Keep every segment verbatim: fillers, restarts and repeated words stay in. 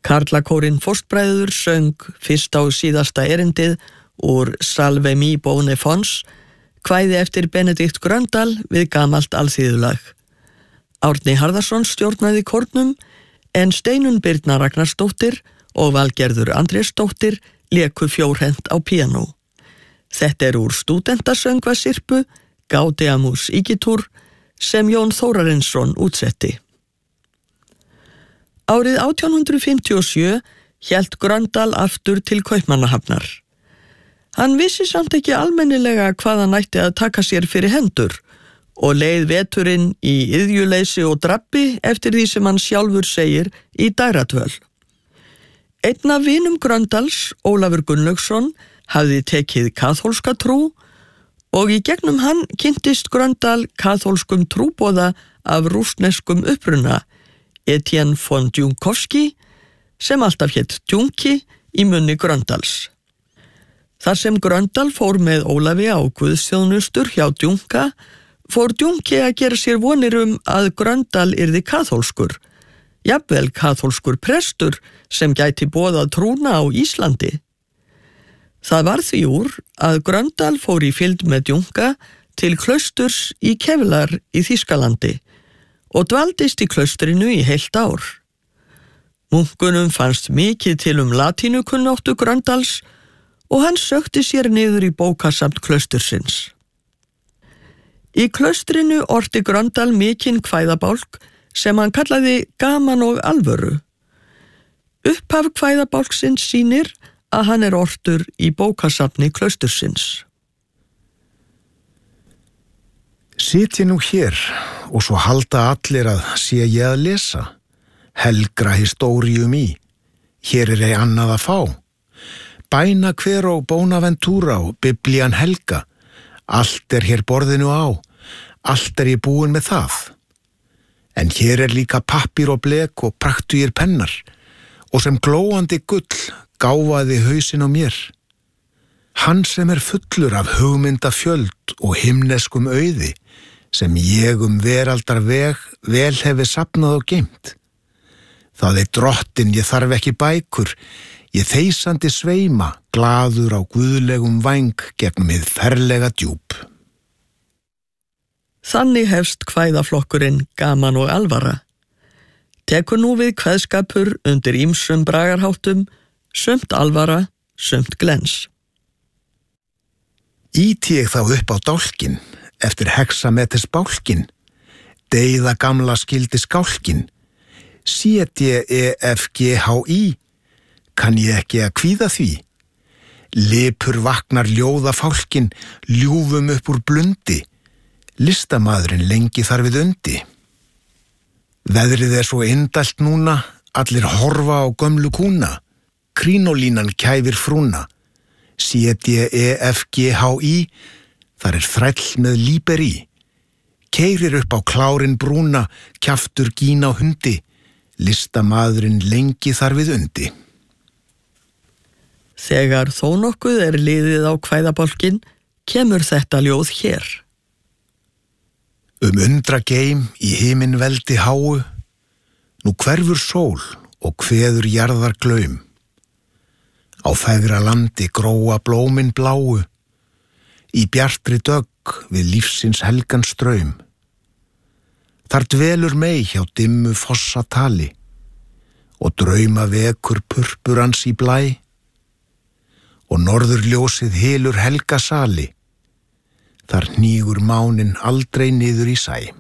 Karlakórinn Fóstbræður söng fyrsta og síðasta erindið úr Salve mi bone fons, kvæði eftir Benedikt Gröndal við gamalt alþýðulag. Árni Harðarson stjórnaði kórnum, en Steinunn Birna Ragnarsdóttir og Valgerður Andrésdóttir léku fjórhent á píanó. Þetta er úr stúdentasöngvasyrpu Gaudeamus igitur sem Jón Þórarinsson útsetti. Árið átján hundrað fimmtíu og sjö hélt Gröndal aftur til Kaupmannahafnar. Hann vissi samt ekki almennilega hvað hann ætti að taka sér fyrir hendur og leið veturinn í iðjuleysi og drabbi eftir því sem hann sjálfur segir í dægradvöl. Einn af vinum Gröndals, Ólafur Gunnlaugsson, hafði tekið kaþólska trú og í gegnum hann kynntist Gröndal kaþólskum trúboða af rússneskum uppruna, Etienne von Djunkowski, sem alltaf hét Djunki í munni Gröndals. Þar sem Gröndal fór með Ólafi á guðsþjónustur hjá Djunka, fór Djunki að gera sér vonir um að Gröndal yrði kaþólskur, jafnvel kaþólskur prestur sem gæti boðað trúna á Íslandi. Það var því úr að Gröndal fór í fylgd með Djunka til klausturs í Kevlar í Þýskalandi og dvaldist í klaustrinu í heilt ár. Munkunum fannst mikið til um latínukunnáttu Gröndals og hann sökti sér niður í bókasafn klaustursins. Í klaustrinu orti Gröndal mikinn kvæðabálk sem hann kallaði Gaman og alvöru. Upphaf kvæðabálksins sýnir að hann er ortur í bókasafni klaustursins. Sit ég nú hér og svo halda allir að sé ég að lesa, helgra histórium í, hér er ei annað að fá. Bæna hver og Bonaventura og Biblían helga, allt er hér borðinu á, allt er ég búin með það. En hér er líka pappír og blek og praktugir pennar, og sem glóandi gull gáfaði hausinn á mér. Hann sem er fullur af hugmyndafjöld og himneskum auði, sem ég um veraldar veg vel hefi safnað og geymt. Það er drottinn, ég þarf ekki bækur, ég þeysandi sveima, glaður á guðlegum væng gegn mið ferlega djúp. Þannig hefst kvæðaflokkurinn Gaman og alvara. Tekur nú við kveðskapur undir ýmsum bragarháttum, sumt alvara, sumt glens. Íti ég þá upp á dálkin, eftir hexametis bálkin, deyða gamla skildi skálkin, C D E F G H I, kann ég ekki að kvíða því. Lipur vaknar ljóða fálkin, ljúfum upp úr blundi, listamaðurinn lengi þar við undi. Veðrið er svo indælt núna, allir horfa á gömlu kúna, krínolínan kæfir frúna, C D E F G H I, þar er þræll með líber í, keyrir upp á klárin brúna, kjaftur gín á hundi, listamaðurinn lengi þar við undi. Þegar þó nokkuð er liðið á kvæðabálkin, kemur þetta ljóð hér. Um undra geim í himinveldi háu, nú hverfur sól og kveður jarðar glaum. Á fegra landi gróa blómin bláu, í bjartri dögg við lífsins helgan straum. Þar dvelur mei hjá dimmu fossa tali og drauma vekur purpurans í blæ og norðurljósið hylur helga sali, þar hnígur mánin aldrei niður í sæ.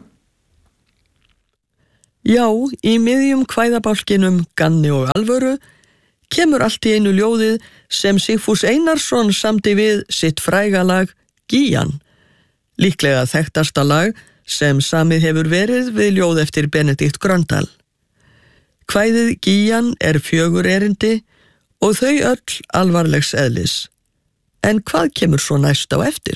Já, í miðjum kvæðabálkinum Ganni og alvöru kemur allt í einu ljóðið sem Sigfús Einarsson samdi við sitt fræga lag Gían, líklega þekktasta lag sem samið hefur verið við ljóð eftir Benedikt Gröndal. Kvæðið Gían er fjögur erindi og þau öll alvarlegs eðlis. En hvað kemur svo næst á eftir?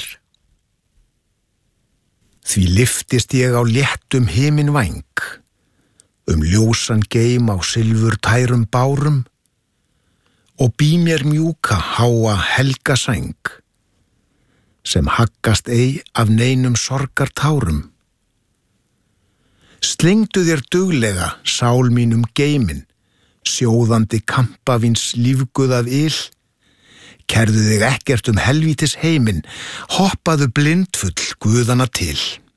Því lyftist ég á léttum himinvæng, um ljósan geim á silfur tærum bárum, og bý mér mjúka háa helga sæng, sem haggast ei af neinum sorgartárum. Slengdu þér duglega sál mínum geimin, sjóðandi kampavíns lífguðað ill. Kerðu þig ekkert um helvítis heiminn, hoppaðu blindfull guðana til.